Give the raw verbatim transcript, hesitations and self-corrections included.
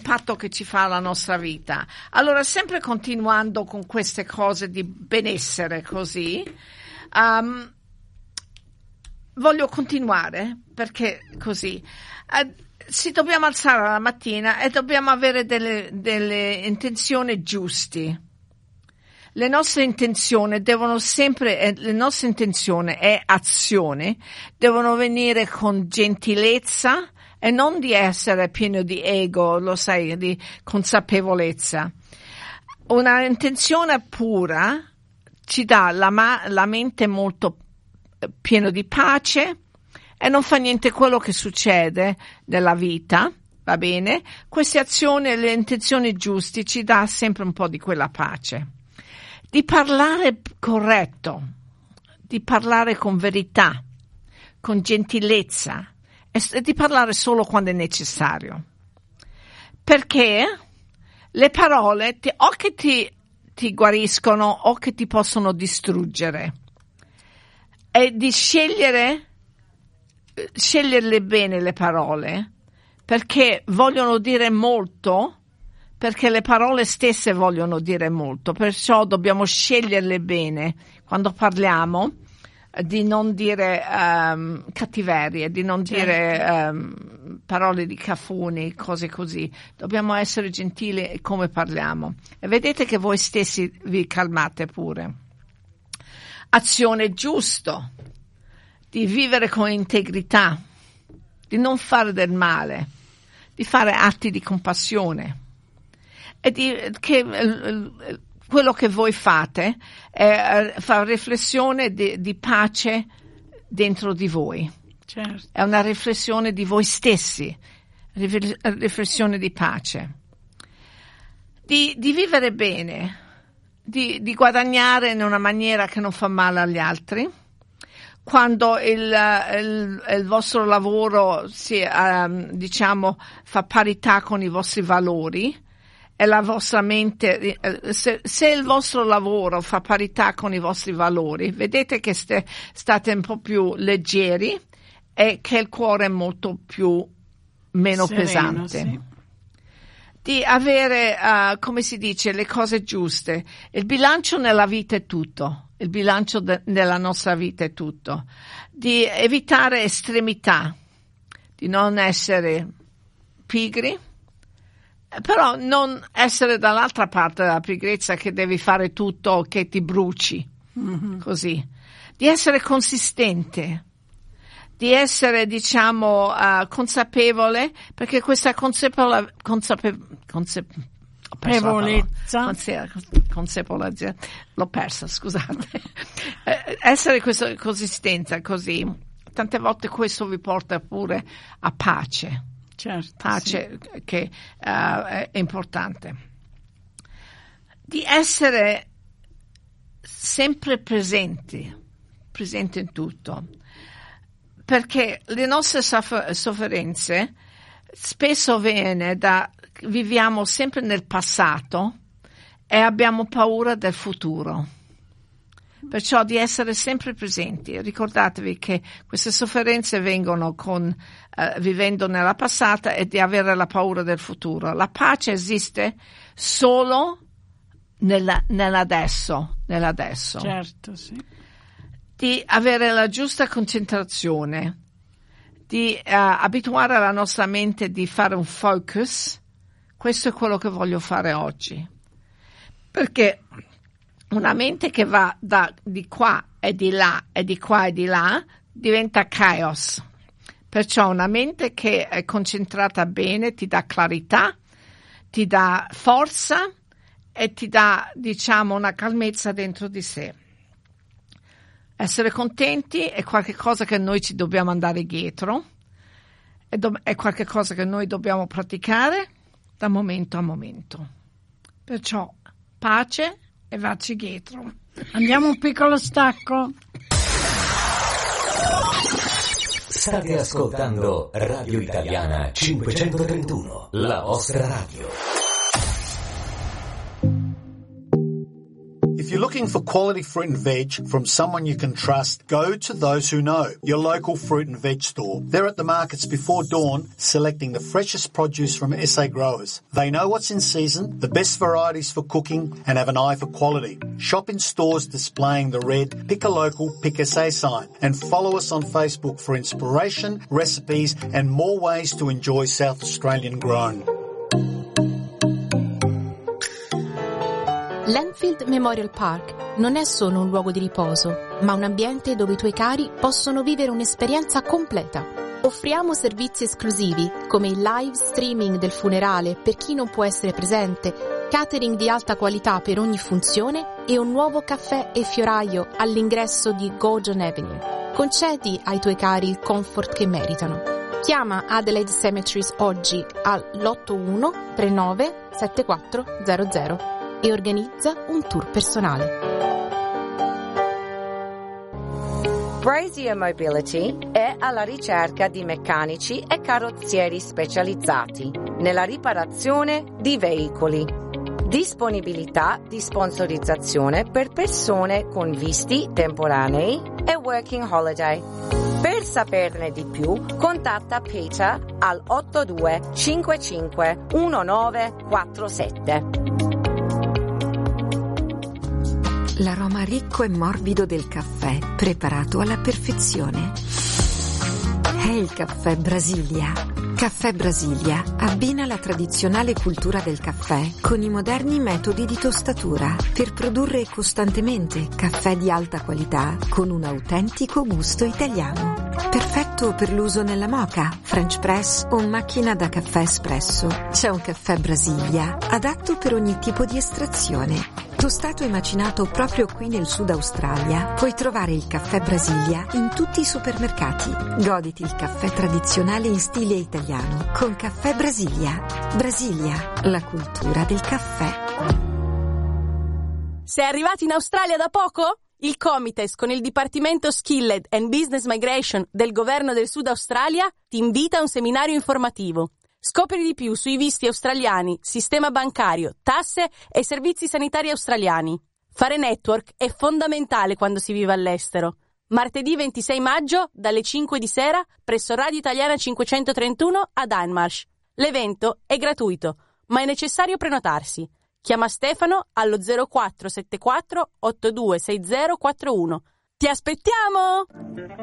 impatto che ci fa la nostra vita. Allora, sempre continuando con queste cose di benessere così, um, voglio continuare perché così uh, si dobbiamo alzare la mattina e dobbiamo avere delle, delle intenzioni giuste. Le nostre intenzioni devono sempre, eh, le nostre intenzioni e azioni devono venire con gentilezza e non di essere pieno di ego, lo sai, di consapevolezza. Una intenzione pura ci dà la, ma- la mente molto piena di pace e non fa niente quello che succede nella vita, va bene? Queste azioni e le intenzioni giuste ci dà sempre un po' di quella pace. Di parlare corretto, di parlare con verità, con gentilezza e di parlare solo quando è necessario. Perché le parole ti, o che ti, ti guariscono o che ti possono distruggere. E di scegliere, sceglierle bene le parole, perché vogliono dire molto, perché le parole stesse vogliono dire molto, perciò dobbiamo sceglierle bene quando parliamo, di non dire um, cattiverie, di non certo. dire um, parole di cafoni, cose così. Dobbiamo essere gentili come parliamo. E vedete che voi stessi vi calmate pure. Azione giusto, di vivere con integrità, di non fare del male, di fare atti di compassione. E di, che quello che voi fate è fa riflessione di, di pace dentro di voi. Certo. È una riflessione di voi stessi, riflessione di pace. Di, di vivere bene, di, di guadagnare in una maniera che non fa male agli altri. Quando il, il, il vostro lavoro si, um, diciamo, fa parità con i vostri valori, e la vostra mente, se, se il vostro lavoro fa parità con i vostri valori, vedete che ste, state un po' più leggeri e che il cuore è molto più meno sereno, pesante. Sì. Di avere, uh, come si dice, le cose giuste. Il bilancio nella vita è tutto. Il bilancio de- nella nostra vita è tutto. Di evitare estremità, di non essere pigri, però non essere dall'altra parte della pigrizia che devi fare tutto, che ti bruci, mm-hmm. così. Di essere consistente, di essere, diciamo, uh, consapevole, perché questa consapevolezza, consape, consap, consapevolezza, consapevolezza, l'ho persa, scusate. Essere questa consistenza così, tante volte questo vi porta pure a pace. Certo, pace sì. che uh, è importante. Di essere sempre presenti, presenti in tutto, perché le nostre soff- sofferenze spesso viene da viviamo sempre nel passato e abbiamo paura del futuro. Perciò di essere sempre presenti. Ricordatevi che queste sofferenze vengono con uh, vivendo nella passata e di avere la paura del futuro. La pace esiste solo nella, nell'adesso, nell'adesso. Certo, sì. Di avere la giusta concentrazione, di uh, abituare la nostra mente di fare un focus. Questo è quello che voglio fare oggi. Perché una mente che va da di qua e di là e di qua e di là diventa caos. Perciò una mente che è concentrata bene ti dà clarità, ti dà forza e ti dà, diciamo, una calmezza dentro di sé. Essere contenti è qualcosa che noi ci dobbiamo andare dietro, è, do- è qualcosa che noi dobbiamo praticare da momento a momento. Perciò pace e vacci dietro. Andiamo un piccolo stacco. State ascoltando Radio Italiana cinquecentotrentuno, la vostra radio. If you look looking for quality fruit and veg from someone you can trust, go to Those Who Know, your local fruit and veg store. They're at the markets before dawn, selecting the freshest produce from S A growers. They know what's in season, the best varieties for cooking, and have an eye for quality. Shop in stores displaying the red Pick a Local, Pick S A sign, and follow us on Facebook for inspiration, recipes, and more ways to enjoy South Australian grown. L'Enfield Memorial Park non è solo un luogo di riposo, ma un ambiente dove i tuoi cari possono vivere un'esperienza completa. Offriamo servizi esclusivi come il live streaming del funerale per chi non può essere presente, catering di alta qualità per ogni funzione e un nuovo caffè e fioraio all'ingresso di Gordon Avenue. Concedi ai tuoi cari il comfort che meritano. Chiama Adelaide Cemeteries oggi all'otto uno tre nove sette quattro zero zero e organizza un tour personale. Brazier Mobility è alla ricerca di meccanici e carrozzieri specializzati nella riparazione di veicoli. Disponibilità di sponsorizzazione per persone con visti temporanei e working holiday. Per saperne di più, contatta Peter al otto due cinque cinque uno nove quattro sette. L'aroma ricco e morbido del caffè, preparato alla perfezione. È il caffè Brasilia. Caffè Brasilia abbina la tradizionale cultura del caffè con i moderni metodi di tostatura per produrre costantemente caffè di alta qualità con un autentico gusto italiano. Perfetto per l'uso nella moka, French press o macchina da caffè espresso. C'è un caffè Brasilia adatto per ogni tipo di estrazione. Tostato e macinato proprio qui nel Sud Australia, puoi trovare il caffè Brasilia in tutti i supermercati. Goditi il caffè tradizionale in stile italiano con Caffè Brasilia. Brasilia, la cultura del caffè. Sei arrivati in Australia da poco? Il Comites con il Dipartimento Skilled and Business Migration del Governo del Sud Australia ti invita a un seminario informativo. Scopri di più sui visti australiani, sistema bancario, tasse e servizi sanitari australiani. Fare network è fondamentale quando si vive all'estero. Martedì ventisei maggio, dalle cinque di sera, presso Radio Italiana cinquecentotrentuno a Danmarsh. L'evento è gratuito, ma è necessario prenotarsi. Chiama Stefano allo zero quattro sette quattro otto due sei zero quattro uno. Ti aspettiamo!